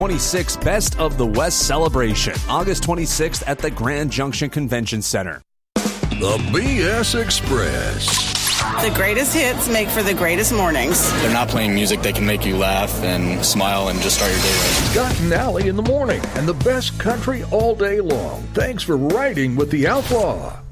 26th Best of the West celebration, August 26th at the Grand Junction Convention Center. The BS Express. The greatest hits make for the greatest mornings. They're not playing music that can make you laugh and smile and just start your day right. Scott and Allie in the morning and the best country all day long. Thanks for riding with the Outlaw.